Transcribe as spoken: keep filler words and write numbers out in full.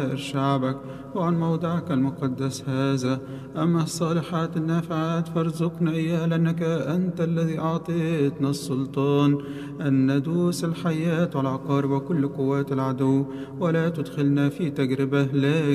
شعبك وعن موضعك المقدس هذا. أما الصالحات النافعات فارزقنا إياها، لأنك أنت الذي أعطيتنا السلطان أن ندوس الحيات والعقارب وكل قوات العدو، ولا تدخلنا في تجربة، لا